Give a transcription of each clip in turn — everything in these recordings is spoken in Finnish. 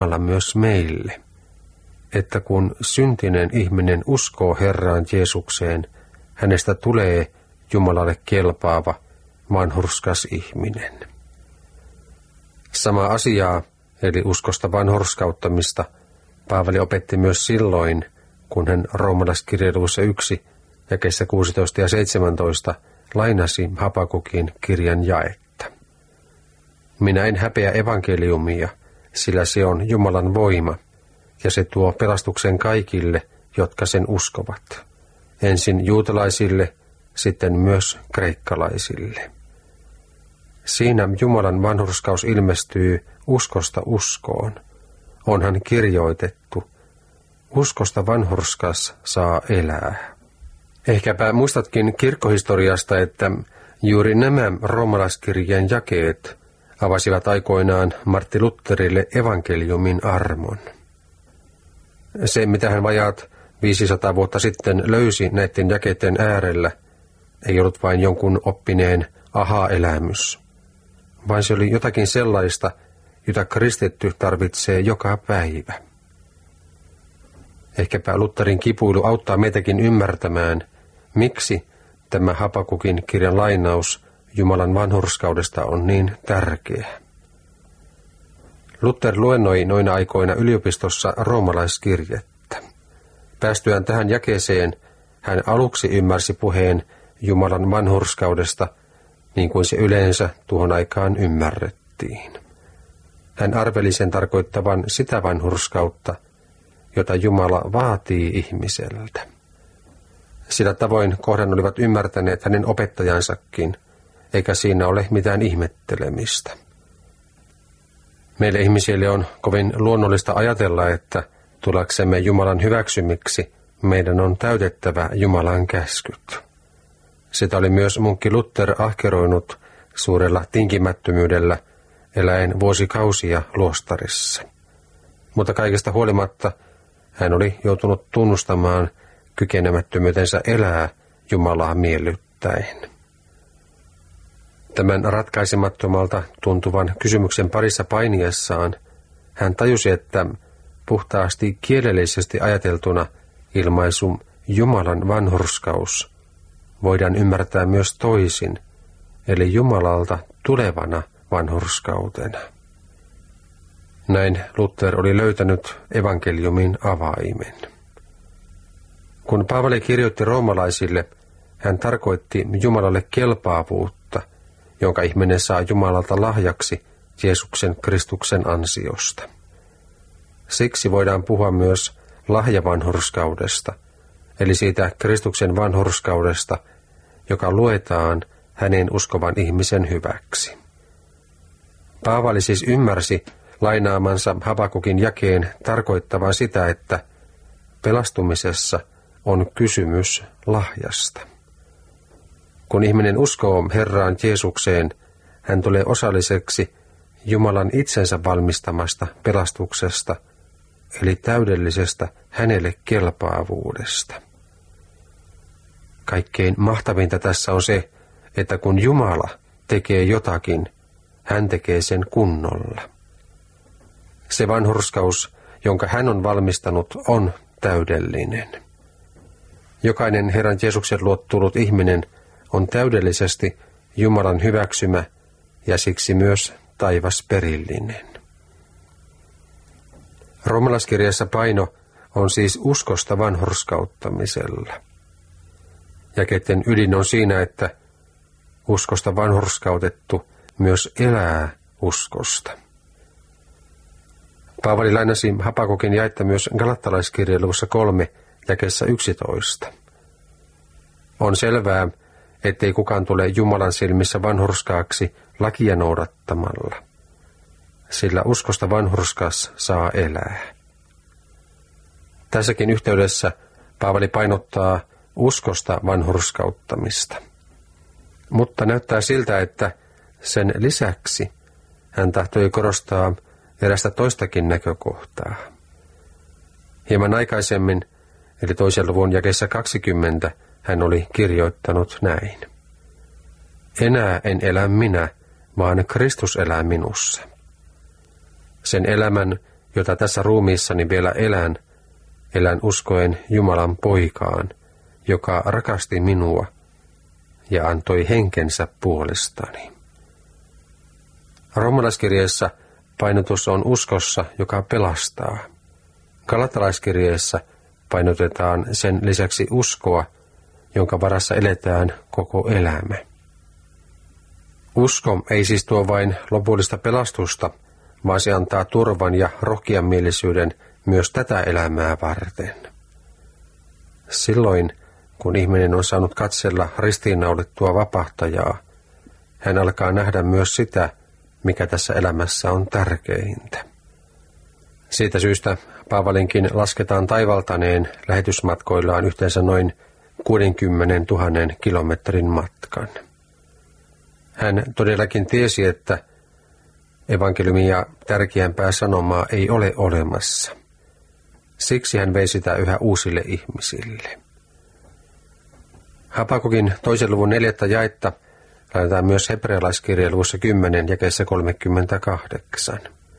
Jumala myös meille, että kun syntinen ihminen uskoo Herraan Jeesukseen, hänestä tulee Jumalalle kelpaava, vanhurskas ihminen. Sama asiaa, eli uskosta vanhurskauttamista, Paavali opetti myös silloin, kun hän roomalaiskirjeluissa 1, jakeissa 16 ja 17 lainasi Habakukin kirjan jaetta. Minä en häpeä evankeliumia, sillä se on Jumalan voima, ja se tuo pelastuksen kaikille, jotka sen uskovat. Ensin juutalaisille, sitten myös kreikkalaisille. Siinä Jumalan vanhurskaus ilmestyy uskosta uskoon. Onhan kirjoitettu, uskosta vanhurskas saa elää. Ehkäpä muistatkin kirkkohistoriasta, että juuri nämä roomalaiskirjeen jakeet avasivat aikoinaan Martti Lutherille evankeliumin armon. Se, mitä hän vajaat 500 vuotta sitten löysi näiden jakeiden äärellä, ei ollut vain jonkun oppineen aha-elämys, vaan se oli jotakin sellaista, jota kristitty tarvitsee joka päivä. Ehkäpä Lutherin kipuilu auttaa meitäkin ymmärtämään, miksi tämä Habakukin kirjan lainaus Jumalan vanhurskaudesta on niin tärkeä. Luther luennoi noina aikoina yliopistossa roomalaiskirjettä. Päästyään tähän jakeeseen, hän aluksi ymmärsi puheen Jumalan vanhurskaudesta, niin kuin se yleensä tuohon aikaan ymmärrettiin. Hän arveli sen tarkoittavan sitä vanhurskautta, jota Jumala vaatii ihmiseltä. Sillä tavoin kohdan olivat ymmärtäneet hänen opettajansakin, eikä siinä ole mitään ihmettelemistä. Meille ihmisille on kovin luonnollista ajatella, että tullaksemme Jumalan hyväksymiksi meidän on täytettävä Jumalan käskyt. Sitä oli myös munkki Luther ahkeroinut suurella tinkimättömyydellä eläen vuosikausia luostarissa. Mutta kaikesta huolimatta hän oli joutunut tunnustamaan kykenemättömyytensä elää Jumalaa miellyttäen. Tämän ratkaisemattomalta tuntuvan kysymyksen parissa painiessaan hän tajusi, että puhtaasti kielellisesti ajateltuna ilmaisu Jumalan vanhurskaus voidaan ymmärtää myös toisin, eli Jumalalta tulevana vanhurskautena. Näin Luther oli löytänyt evankeliumin avaimen. Kun Paavali kirjoitti roomalaisille, hän tarkoitti Jumalalle kelpaavuutta, jonka ihminen saa Jumalalta lahjaksi Jeesuksen Kristuksen ansiosta. Siksi voidaan puhua myös lahjavanhurskaudesta, eli siitä Kristuksen vanhurskaudesta, joka luetaan hänen uskovan ihmisen hyväksi. Paavali siis ymmärsi lainaamansa Habakukin jakeen tarkoittavan sitä, että pelastumisessa on kysymys lahjasta. Kun ihminen uskoo Herraan Jeesukseen, hän tulee osalliseksi Jumalan itsensä valmistamasta pelastuksesta, eli täydellisestä hänelle kelpaavuudesta. Kaikkein mahtavinta tässä on se, että kun Jumala tekee jotakin, hän tekee sen kunnolla. Se vanhurskaus, jonka hän on valmistanut, on täydellinen. Jokainen Herran Jeesuksen luo tullut ihminen on täydellisesti Jumalan hyväksymä ja siksi myös taivasperillinen. Roomalaiskirjassa paino on siis uskosta vanhurskauttamisella. Jakeiden ydin on siinä, että uskosta vanhurskautettu myös elää uskosta. Paavali lainasi Habakukin jaetta myös Galattalaiskirjeen luvussa 3, jakeessa 11. On selvää, ettei kukaan tule Jumalan silmissä vanhurskaaksi lakia noudattamalla, sillä uskosta vanhurskas saa elää. Tässäkin yhteydessä Paavali painottaa uskosta vanhurskauttamista. Mutta näyttää siltä, että sen lisäksi hän tahtoi korostaa erästä toistakin näkökohtaa. Hieman aikaisemmin, eli toisen luvun jakeessa 20, hän oli kirjoittanut näin. Enää en elä minä, vaan Kristus elää minussa. Sen elämän, jota tässä ruumiissani vielä elän uskoen Jumalan poikaan, joka rakasti minua ja antoi henkensä puolestani. Roomalaiskirjeessä painotus on uskossa, joka pelastaa. Galatalaiskirjeessä painotetaan sen lisäksi uskoa, jonka varassa eletään koko elämä. Usko ei siis tuo vain lopullista pelastusta, vaan se antaa turvan ja rohkeamielisyyden myös tätä elämää varten. Silloin, kun ihminen on saanut katsella ristiinnaulittua vapahtajaa, hän alkaa nähdä myös sitä, mikä tässä elämässä on tärkeintä. Siitä syystä Paavalinkin lasketaan taivaltaneen lähetysmatkoillaan yhteensä noin 60 000 kilometrin matkan. Hän todellakin tiesi, että evankeliumia tärkeämpää sanomaa ei ole olemassa. Siksi hän vei sitä yhä uusille ihmisille. Habakukin 2. luvun 4. jaetta laitetaan myös hebrealaiskirjeen luvussa 10 jakeessa 38.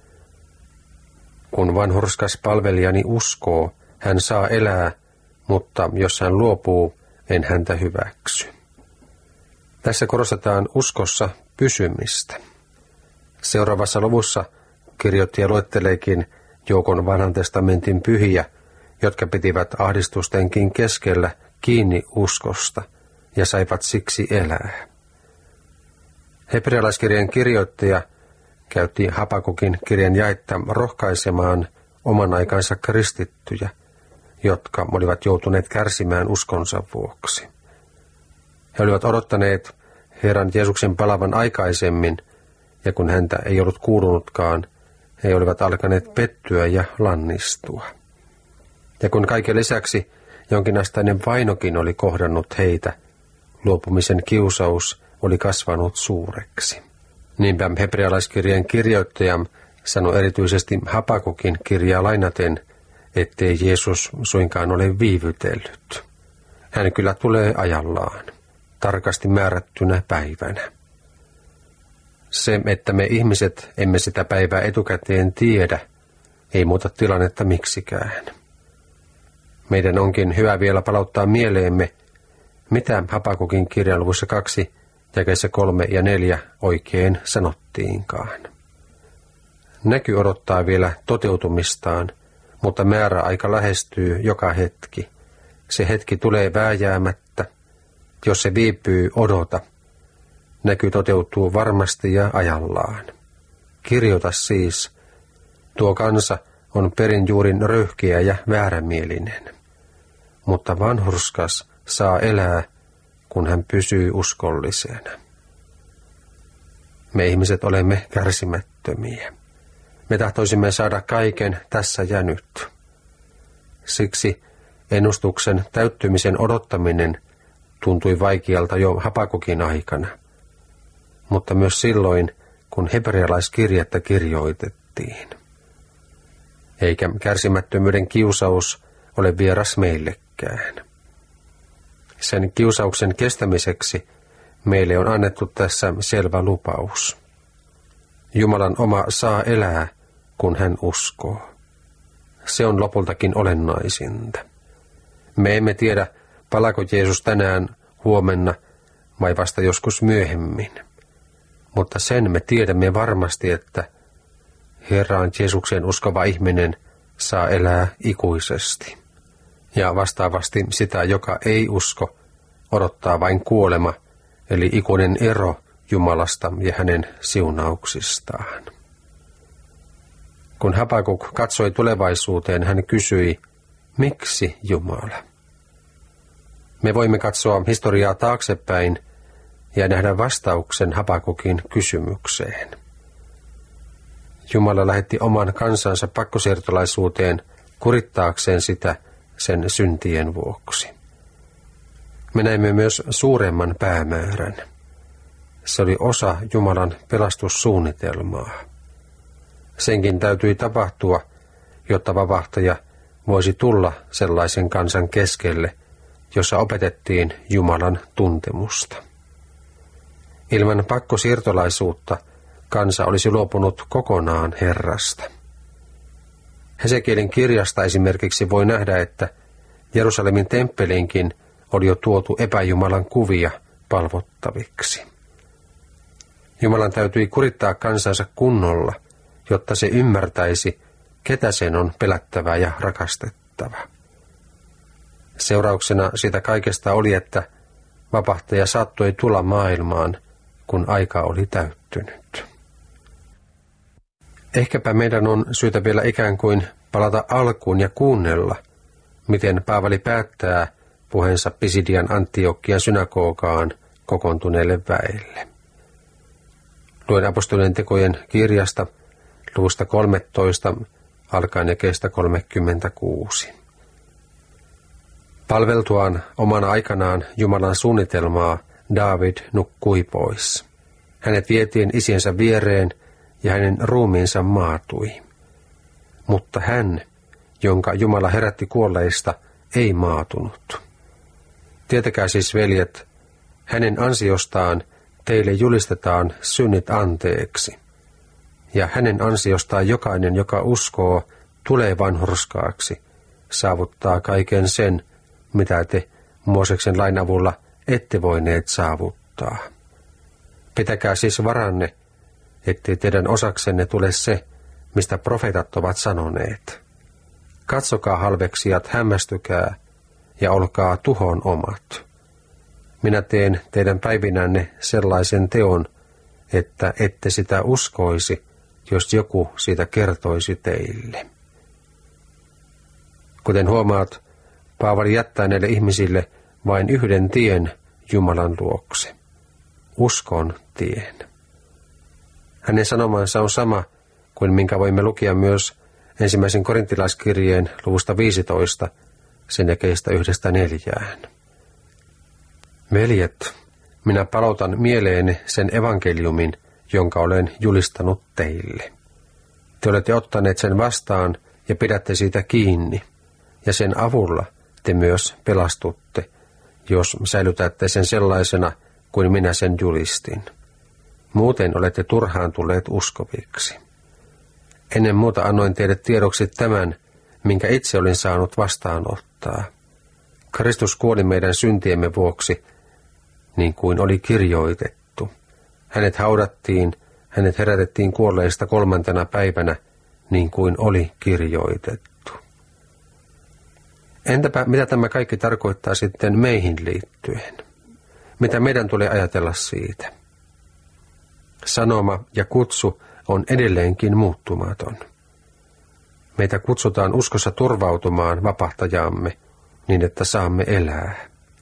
Kun vanhurskas palvelijani uskoo, hän saa elää, mutta jos hän luopuu, en häntä hyväksy. Tässä korostetaan uskossa pysymistä. Seuraavassa luvussa kirjoittaja luetteleekin joukon vanhan testamentin pyhiä, jotka pitivät ahdistustenkin keskellä kiinni uskosta ja saivat siksi elää. Hebrealaiskirjan kirjoittaja käytti Habakukin kirjan jaetta rohkaisemaan oman aikansa kristittyjä, jotka olivat joutuneet kärsimään uskonsa vuoksi. He olivat odottaneet Herran Jeesuksen palavan aikaisemmin, ja kun häntä ei ollut kuulunutkaan, he olivat alkaneet pettyä ja lannistua. Ja kun kaiken lisäksi jonkinasteinen vainokin oli kohdannut heitä, luopumisen kiusaus oli kasvanut suureksi. Niinpä hebrealaiskirjan kirjoittaja sanoi erityisesti Habakukin kirjaa lainaten, ettei Jeesus suinkaan ole viivytellyt. Hän kyllä tulee ajallaan, tarkasti määrättynä päivänä. Se, että me ihmiset emme sitä päivää etukäteen tiedä, ei muuta tilannetta miksikään. Meidän onkin hyvä vielä palauttaa mieleemme, mitä Habakukin kirjan luvussa 2, jakeissa 3 ja 4 oikein sanottiinkaan. Näky odottaa vielä toteutumistaan, mutta määräaika lähestyy joka hetki. Se hetki tulee vääjäämättä. Jos se viipyy, odota. Näky toteutuu varmasti ja ajallaan. Kirjoita siis. Tuo kansa on perin juurin röyhkeä ja väärämielinen. Mutta vanhurskas saa elää, kun hän pysyy uskollisena. Me ihmiset olemme kärsimättömiä. Me tahtoisimme saada kaiken tässä ja nyt. Siksi ennustuksen täyttymisen odottaminen tuntui vaikealta jo Habakukin aikana, mutta myös silloin, kun hebrealaiskirjettä kirjoitettiin. Eikä kärsimättömyyden kiusaus ole vieras meillekään. Sen kiusauksen kestämiseksi meille on annettu tässä selvä lupaus. Jumalan oma saa elää, kun hän uskoo. Se on lopultakin olennaisinta. Me emme tiedä, palaako Jeesus tänään, huomenna vai vasta joskus myöhemmin. Mutta sen me tiedämme varmasti, että Herraan Jeesukseen uskova ihminen saa elää ikuisesti. Ja vastaavasti sitä, joka ei usko, odottaa vain kuolema, eli ikuinen ero Jumalasta ja hänen siunauksistaan. Kun Habakuk katsoi tulevaisuuteen, hän kysyi, miksi Jumala? Me voimme katsoa historiaa taaksepäin ja nähdä vastauksen Habakukin kysymykseen. Jumala lähetti oman kansansa pakkosiirtolaisuuteen kurittaakseen sitä sen syntien vuoksi. Me näemme myös suuremman päämäärän. Se oli osa Jumalan pelastussuunnitelmaa. Senkin täytyi tapahtua, jotta vapahtaja voisi tulla sellaisen kansan keskelle, jossa opetettiin Jumalan tuntemusta. Ilman pakkosiirtolaisuutta kansa olisi luopunut kokonaan Herrasta. Hesekielin kirjasta esimerkiksi voi nähdä, että Jerusalemin temppeliinkin oli jo tuotu epäjumalan kuvia palvottaviksi. Jumalan täytyi kurittaa kansansa kunnolla, jotta se ymmärtäisi, ketä sen on pelättävä ja rakastettava. Seurauksena siitä kaikesta oli, että vapahtaja saattoi tulla maailmaan, kun aika oli täyttynyt. Ehkäpä meidän on syytä vielä ikään kuin palata alkuun ja kuunnella, miten Paavali päättää puheensa Pisidian Antiokian synagogaan kokoontuneelle väelle. Luen apostolien tekojen kirjasta luvusta 13 alkaen jakeesta 36. Palveltuaan omana aikanaan Jumalan suunnitelmaa Daavid nukkui pois. Hänet vietiin isiensä viereen ja hänen ruumiinsa maatui. Mutta hän, jonka Jumala herätti kuolleista, ei maatunut. Tietäkää siis, veljet, hänen ansiostaan teille julistetaan synnit anteeksi. Ja hänen ansiostaan jokainen, joka uskoo, tulee vanhurskaaksi, saavuttaa kaiken sen, mitä te Mooseksen lain avulla ette voineet saavuttaa. Pitäkää siis varanne, ettei teidän osaksenne tule se, mistä profeetat ovat sanoneet. Katsokaa halveksijat, hämmästykää ja olkaa tuhon omat. Minä teen teidän päivinänne sellaisen teon, että ette sitä uskoisi, jos joku siitä kertoisi teille. Kuten huomaat, Paavali jättää näille ihmisille vain yhden tien Jumalan luokse. Uskon tien. Hänen sanomansa on sama kuin minkä voimme lukea myös ensimmäisen korintilaiskirjeen luvusta 15, sen jakeista 1-4. Veljet, minä palautan mieleeni sen evankeliumin, jonka olen julistanut teille. Te olette ottaneet sen vastaan ja pidätte siitä kiinni, ja sen avulla te myös pelastutte, jos säilytätte sen sellaisena kuin minä sen julistin. Muuten olette turhaan tulleet uskoviksi. Ennen muuta annoin teille tiedoksi tämän, minkä itse olin saanut vastaanottaa. Kristus kuoli meidän syntiemme vuoksi, niin kuin oli kirjoitettu. Hänet haudattiin, hänet herätettiin kuolleista 3. päivänä, niin kuin oli kirjoitettu. Entäpä mitä tämä kaikki tarkoittaa sitten meihin liittyen? Mitä meidän tulee ajatella siitä? Sanoma ja kutsu on edelleenkin muuttumaton. Meitä kutsutaan uskossa turvautumaan vapahtajamme, niin että saamme elää.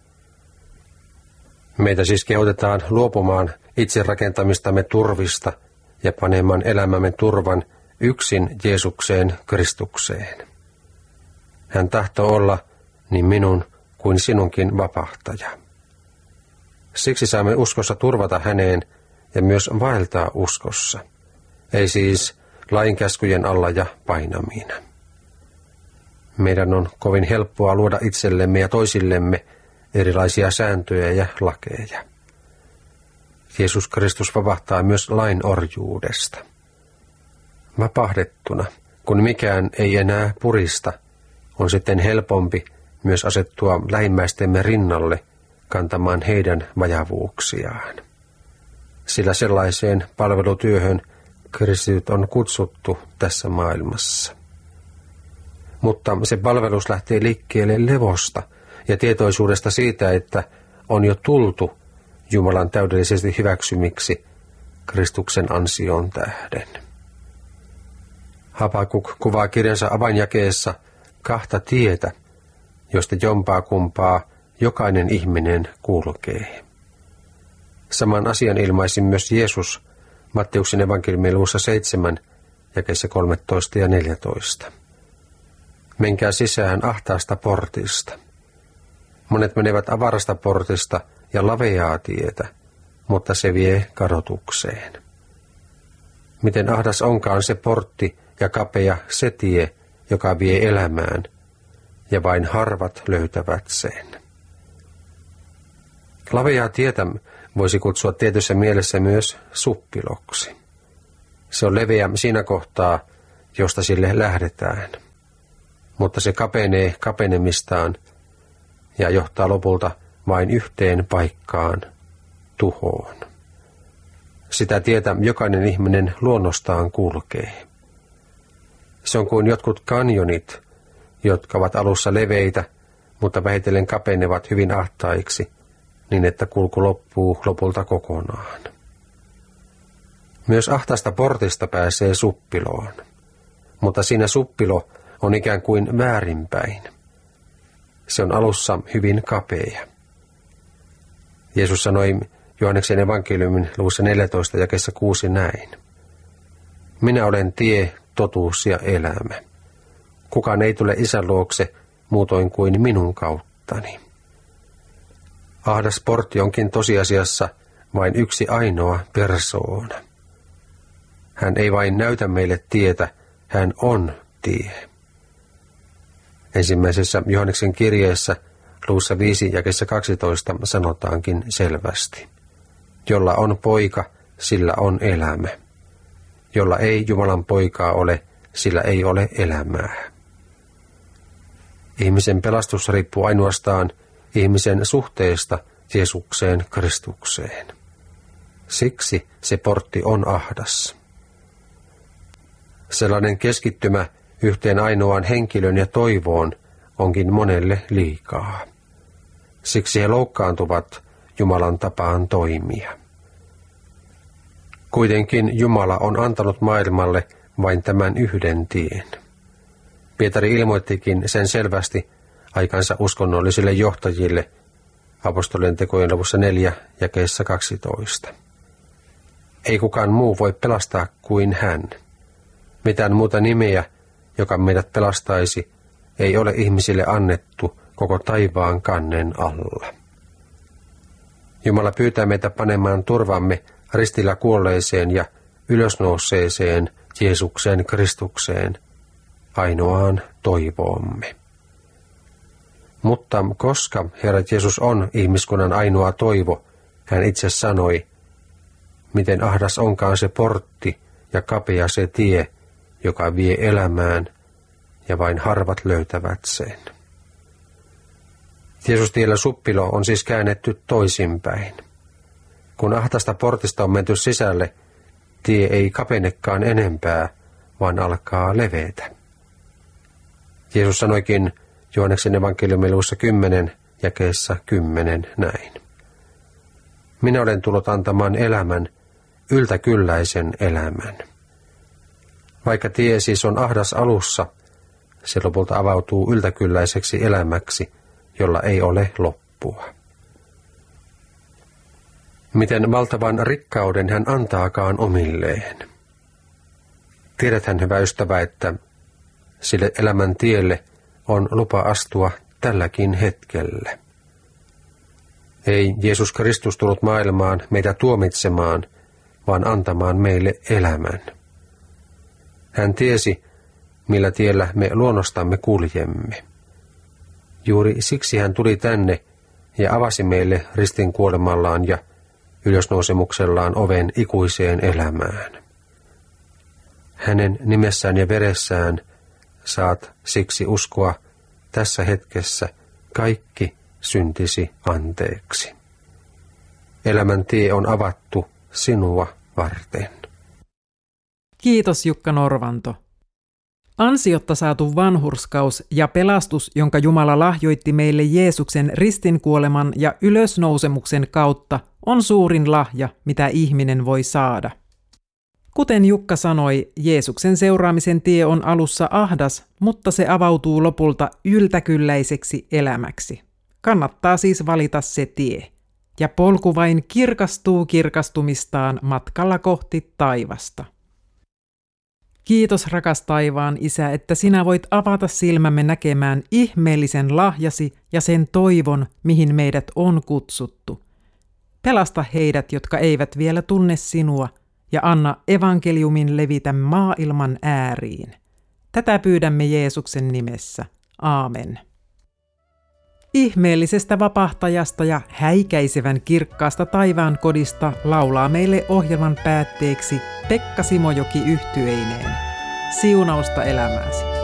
Meitä siis kehotetaan luopumaan itse rakentamistamme turvista ja panemaan elämämme turvan yksin Jeesukseen Kristukseen. Hän tahtoo olla niin minun kuin sinunkin vapahtaja. Siksi saamme uskossa turvata häneen ja myös vaeltaa uskossa, ei siis lainkäskyjen alla ja painamiina. Meidän on kovin helppoa luoda itsellemme ja toisillemme erilaisia sääntöjä ja lakeja. Jeesus Kristus vapahtaa myös lain orjuudesta. Vapahdettuna, kun mikään ei enää purista, on sitten helpompi myös asettua lähimmäistemme rinnalle kantamaan heidän vajavuuksiaan. Sillä sellaiseen palvelutyöhön kristityt on kutsuttu tässä maailmassa. Mutta se palvelus lähtee liikkeelle levosta ja tietoisuudesta siitä, että on jo tultu Jumalan täydellisesti hyväksymiksi Kristuksen ansion tähden. Habakuk kuvaa kirjansa avainjakeessa 2 tietä, josta jompaa kumpaa jokainen ihminen kulkee. Saman asian ilmaisi myös Jeesus Matteuksen evankeliumin luvussa 7, jakeissa 13 ja 14. Menkää sisään ahtaasta portista. Monet menevät avarasta portista ja laveaa tietä, mutta se vie kadotukseen. Miten ahdas onkaan se portti ja kapea se tie, joka vie elämään, ja vain harvat löytävät sen. Laveaa tietä voisi kutsua tietyssä mielessä myös suppiloksi. Se on leveä siinä kohtaa, josta sille lähdetään. mutta se kapenee kapenemistaan ja johtaa lopulta vain yhteen paikkaan, tuhoon. Sitä tietä jokainen ihminen luonnostaan kulkee. Se on kuin jotkut kanjonit, jotka ovat alussa leveitä, mutta vähitellen kapenevat hyvin ahtaiksi, niin että kulku loppuu lopulta kokonaan. Myös ahtaasta portista pääsee suppiloon, mutta siinä suppilo on ikään kuin väärinpäin. Se on alussa hyvin kapea. Jeesus sanoi Johanneksen evankeliumin luvussa 14 jakeessa 6 näin. Minä olen tie, totuus ja elämä. Kukaan ei tule Isän luokse muutoin kuin minun kauttani. Ahdas portti onkin tosiasiassa vain yksi ainoa persoona. Hän ei vain näytä meille tietä, hän on tie. Ensimmäisessä Johanneksen kirjeessä luvussa 5 jakeessa 12 sanotaankin selvästi. Jolla on poika, sillä on elämä. Jolla ei Jumalan poikaa ole, sillä ei ole elämää. Ihmisen pelastus riippuu ainoastaan ihmisen suhteesta Jeesukseen Kristukseen. Siksi se portti on ahdas. Sellainen keskittymä yhteen ainoaan henkilön ja toivoon onkin monelle liikaa. Siksi he loukkaantuvat Jumalan tapaan toimia. Kuitenkin Jumala on antanut maailmalle vain tämän yhden tien. Pietari ilmoittikin sen selvästi aikansa uskonnollisille johtajille apostolien tekojen luvussa 4 jakeessa 12. Ei kukaan muu voi pelastaa kuin hän. Mitään muuta nimeä, joka meidät pelastaisi, ei ole ihmisille annettu koko taivaan kannen alla. Jumala pyytää meitä panemaan turvamme ristillä kuolleeseen ja ylösnouseeseen Jeesukseen Kristukseen, ainoaan toivoomme. Mutta koska Herra Jeesus on ihmiskunnan ainoa toivo, hän itse sanoi, miten ahdas onkaan se portti ja kapea se tie, joka vie elämään, ja vain harvat löytävät sen. Jeesustiellä suppilo on siis käännetty toisinpäin. Kun ahtasta portista on menty sisälle, tie ei kapenekaan enempää, vaan alkaa levetä. Jeesus sanoikin Johanneksen evankeliumin luvussa 10 jakeessa 10 näin. Minä olen tullut antamaan elämän, yltäkylläisen elämän. Vaikka tie siis on ahdas alussa, se lopulta avautuu yltäkylläiseksi elämäksi, jolla ei ole loppua. Miten valtavan rikkauden hän antaakaan omilleen. Tiedäthän, hyvä ystävä, että sille elämän tielle on lupa astua tälläkin hetkellä. Ei Jeesus Kristus tullut maailmaan meitä tuomitsemaan, vaan antamaan meille elämän. Hän tiesi, millä tiellä me luonnostamme kuljemme. Juuri siksi hän tuli tänne ja avasi meille ristin kuolemallaan ja ylösnousemuksellaan oven ikuiseen elämään. Hänen nimessään ja veressään saat siksi uskoa tässä hetkessä kaikki syntisi anteeksi. Elämän tie on avattu sinua varten. Kiitos Jukka Norvanto. Ansiotta saatu vanhurskaus ja pelastus, jonka Jumala lahjoitti meille Jeesuksen ristinkuoleman ja ylösnousemuksen kautta, on suurin lahja, mitä ihminen voi saada. Kuten Jukka sanoi, Jeesuksen seuraamisen tie on alussa ahdas, mutta se avautuu lopulta yltäkylläiseksi elämäksi. Kannattaa siis valita se tie. Ja polku vain kirkastuu kirkastumistaan matkalla kohti taivasta. Kiitos rakas taivaan Isä, että sinä voit avata silmämme näkemään ihmeellisen lahjasi ja sen toivon, mihin meidät on kutsuttu. Pelasta heidät, jotka eivät vielä tunne sinua, ja anna evankeliumin levitä maailman ääriin. Tätä pyydämme Jeesuksen nimessä. Aamen. Ihmeellisestä vapahtajasta ja häikäisevän kirkkaasta taivaan kodista laulaa meille ohjelman päätteeksi Pekka Simojoki yhtyeineen. Siunausta elämääsi.